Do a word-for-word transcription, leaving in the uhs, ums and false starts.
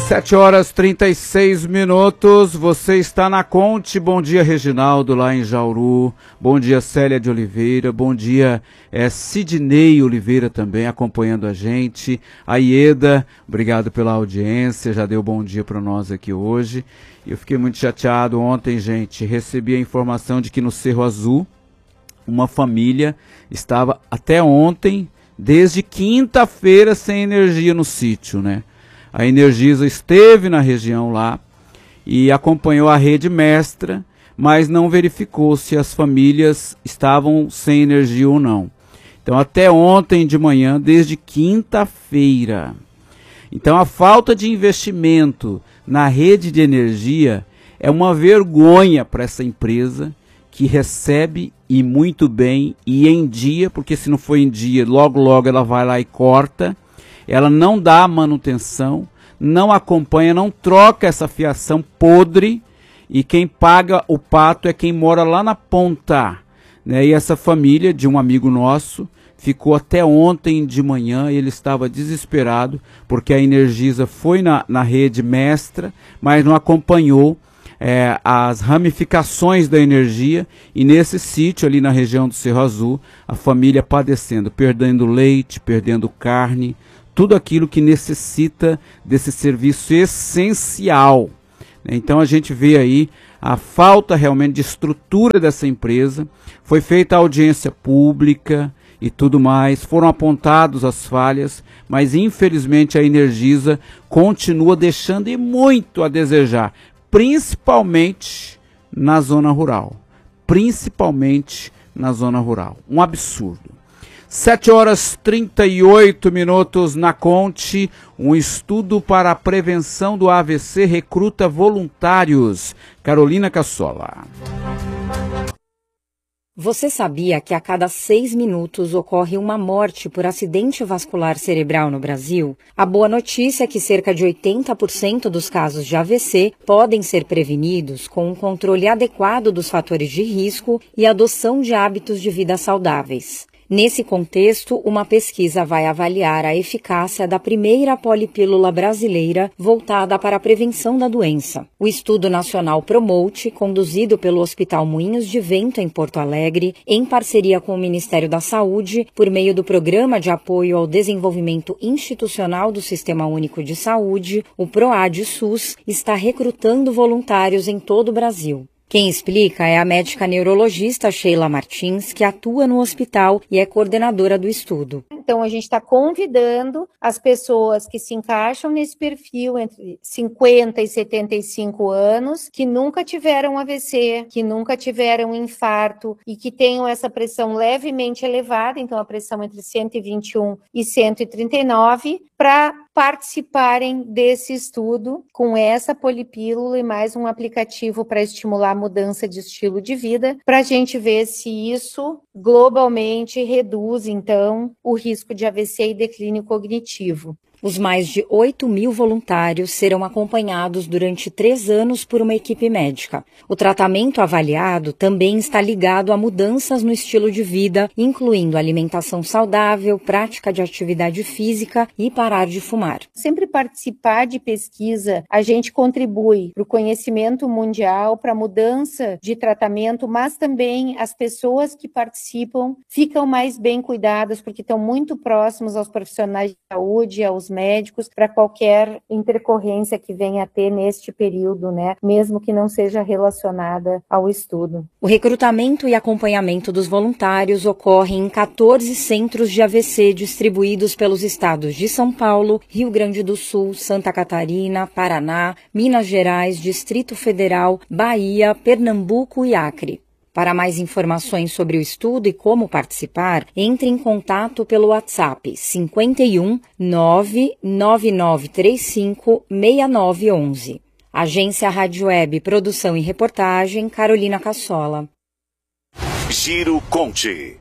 sete horas e trinta e seis minutos, você está na Conte. Bom dia, Reginaldo, lá em Jauru. Bom dia, Célia de Oliveira. Bom dia, é, Sidney Oliveira também acompanhando a gente. A Ieda, obrigado pela audiência, já deu bom dia para nós aqui hoje. Eu fiquei muito chateado ontem, gente. Recebi a informação de que no Cerro Azul, uma família estava até ontem, desde quinta-feira, sem energia no sítio, né? A Energisa esteve na região lá e acompanhou a rede mestra, mas não verificou se as famílias estavam sem energia ou não. Então, até ontem de manhã, desde quinta-feira. Então, a falta de investimento na rede de energia é uma vergonha para essa empresa que recebe e muito bem e em dia, porque se não for em dia, logo, logo ela vai lá e corta. Ela não dá manutenção, não acompanha, não troca essa fiação podre e quem paga o pato é quem mora lá na ponta, né? E essa família de um amigo nosso ficou até ontem de manhã, ele estava desesperado porque a Energisa foi na, na rede mestra, mas não acompanhou é, as ramificações da energia e nesse sítio ali na região do Cerro Azul, a família padecendo, perdendo leite, perdendo carne, tudo aquilo que necessita desse serviço essencial. Então a gente vê aí a falta realmente de estrutura dessa empresa. Foi feita a audiência pública e tudo mais, foram apontadas as falhas, mas infelizmente a Energisa continua deixando e muito a desejar, principalmente na zona rural. Principalmente na zona rural. Um absurdo. sete horas e trinta e oito minutos na Conte. Um estudo para a prevenção do A V C recruta voluntários. Carolina Cassola. Você sabia que a cada seis minutos ocorre uma morte por acidente vascular cerebral no Brasil? A boa notícia é que cerca de oitenta por cento dos casos de A V C podem ser prevenidos com um controle adequado dos fatores de risco e adoção de hábitos de vida saudáveis. Nesse contexto, uma pesquisa vai avaliar a eficácia da primeira polipílula brasileira voltada para a prevenção da doença. O Estudo Nacional Promote, conduzido pelo Hospital Moinhos de Vento em Porto Alegre, em parceria com o Ministério da Saúde, por meio do Programa de Apoio ao Desenvolvimento Institucional do Sistema Único de Saúde, o PROAD-SUS, está recrutando voluntários em todo o Brasil. Quem explica é a médica neurologista Sheila Martins, que atua no hospital e é coordenadora do estudo. Então, a gente está convidando as pessoas que se encaixam nesse perfil entre cinquenta e setenta e cinco anos, que nunca tiveram A V C, que nunca tiveram infarto e que tenham essa pressão levemente elevada, então a pressão entre cento e vinte e um e cento e trinta e nove, para participarem desse estudo com essa polipílula e mais um aplicativo para estimular a mudança de estilo de vida, para a gente ver se isso globalmente reduz, então, o risco de A V C e declínio cognitivo. Os mais de oito mil voluntários serão acompanhados durante três anos por uma equipe médica. O tratamento avaliado também está ligado a mudanças no estilo de vida, incluindo alimentação saudável, prática de atividade física e parar de fumar. Sempre participar de pesquisa, a gente contribui para o conhecimento mundial, para a mudança de tratamento, mas também as pessoas que participam ficam mais bem cuidadas, porque estão muito próximos aos profissionais de saúde, aos médicos, para qualquer intercorrência que venha a ter neste período, né? Mesmo que não seja relacionada ao estudo. O recrutamento e acompanhamento dos voluntários ocorre em quatorze centros de A V C distribuídos pelos estados de São Paulo, Rio Grande do Sul, Santa Catarina, Paraná, Minas Gerais, Distrito Federal, Bahia, Pernambuco e Acre. Para mais informações sobre o estudo e como participar, entre em contato pelo WhatsApp cinquenta e um, nove nove nove três cinco, seis nove um um. Agência Rádio Web, produção e reportagem, Carolina Cassola. Giro Conte.